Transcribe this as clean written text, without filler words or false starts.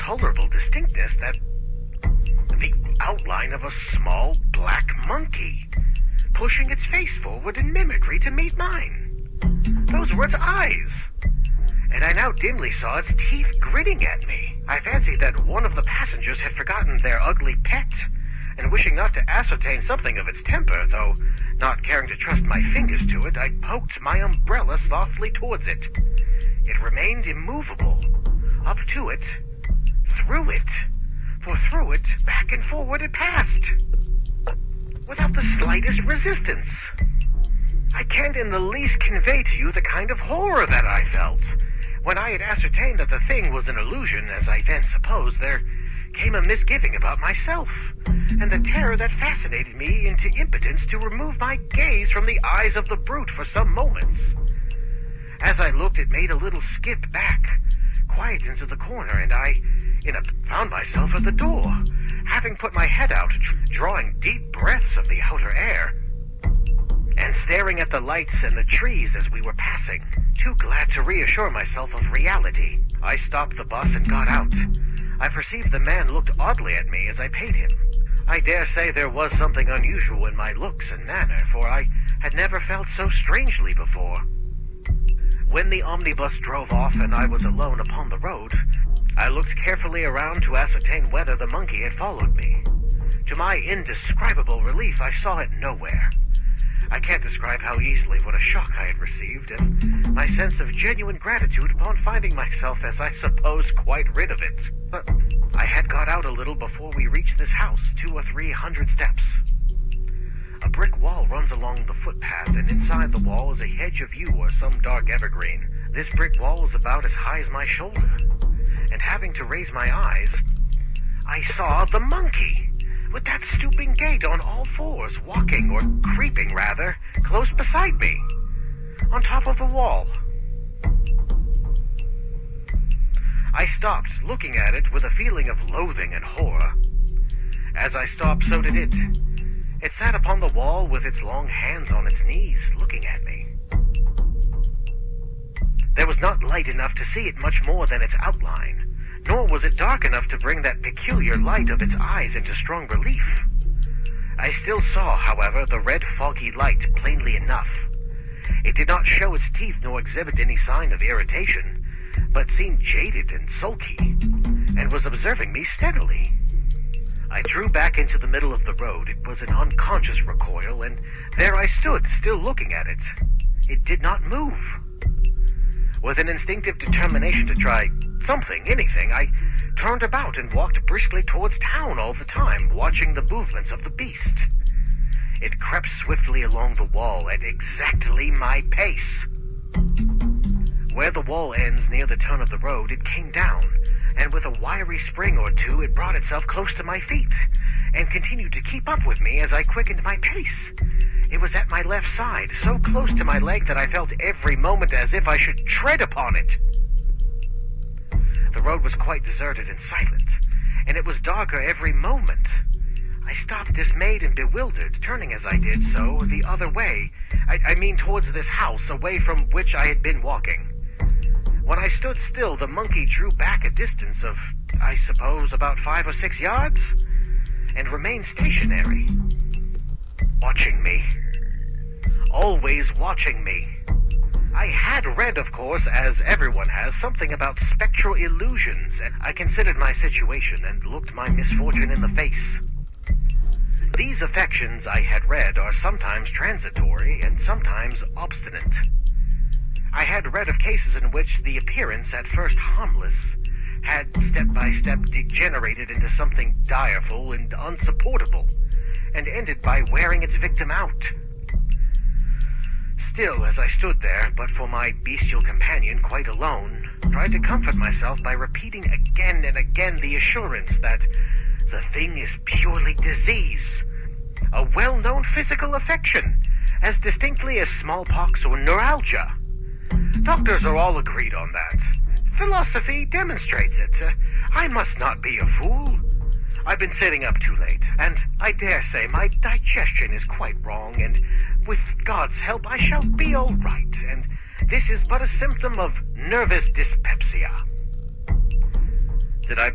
intolerable distinctness the outline of a small black monkey, pushing its face forward in mimicry to meet mine. Those were its eyes, and I now dimly saw its teeth grinning at me. I fancied that one of the passengers had forgotten their ugly pet, and wishing not to ascertain something of its temper, though not caring to trust my fingers to it, I poked my umbrella softly towards it. It remained immovable. Up to it, through it, for through it, back and forward it passed, without the slightest resistance. I can't in the least convey to you the kind of horror that I felt. When I had ascertained that the thing was an illusion, as I then supposed, there came a misgiving about myself, and the terror that fascinated me into impotence to remove my gaze from the eyes of the brute for some moments. As I looked, it made a little skip back, quiet into the corner, and I found myself at the door, having put my head out, drawing deep breaths of the outer air, and staring at the lights and the trees as we were passing. Too glad to reassure myself of reality, I stopped the bus and got out. I perceived the man looked oddly at me as I paid him. I dare say there was something unusual in my looks and manner, for I had never felt so strangely before. When the omnibus drove off and I was alone upon the road, I looked carefully around to ascertain whether the monkey had followed me. To my indescribable relief, I saw it nowhere. I can't describe how easily what a shock I had received, and my sense of genuine gratitude upon finding myself, as I suppose, quite rid of it. But I had got out a little before we reached this house, 200 or 300 steps. A brick wall runs along the footpath, and inside the wall is a hedge of yew or some dark evergreen. This brick wall is about as high as my shoulder, and having to raise my eyes, I saw the monkey, with that stooping gait on all fours, walking, or creeping rather, close beside me, on top of the wall. I stopped, looking at it with a feeling of loathing and horror. As I stopped, so did it. It sat upon the wall with its long hands on its knees, looking at me. There was not light enough to see it much more than its outline, nor was it dark enough to bring that peculiar light of its eyes into strong relief. I still saw, however, the red foggy light plainly enough. It did not show its teeth nor exhibit any sign of irritation, but seemed jaded and sulky, and was observing me steadily. I drew back into the middle of the road. It was an unconscious recoil, and there I stood, still looking at it. It did not move. With an instinctive determination to try something, anything, I turned about and walked briskly towards town all the time, watching the movements of the beast. It crept swiftly along the wall at exactly my pace. Where the wall ends near the turn of the road, it came down, and with a wiry spring or two, it brought itself close to my feet, and continued to keep up with me as I quickened my pace. It was at my left side, so close to my leg that I felt every moment as if I should tread upon it. The road was quite deserted and silent, and it was darker every moment. I stopped dismayed and bewildered, turning as I did so the other way. I mean towards this house, away from which I had been walking. When I stood still, the monkey drew back a distance of, I suppose, about 5 or 6 yards, and remained stationary, watching me. Always watching me. I had read, of course, as everyone has, something about spectral illusions, and I considered my situation and looked my misfortune in the face. These affections, I had read, are sometimes transitory and sometimes obstinate. I had read of cases in which the appearance, at first harmless, had step by step degenerated into something direful and unsupportable, and ended by wearing its victim out. Still, as I stood there, but for my bestial companion quite alone, tried to comfort myself by repeating again and again the assurance that the thing is purely disease, a well-known physical affection, as distinctly as smallpox or neuralgia. Doctors are all agreed on that. Philosophy demonstrates it. I must not be a fool. I've been sitting up too late, and I dare say my digestion is quite wrong, and with God's help I shall be all right, and this is but a symptom of nervous dyspepsia. Did I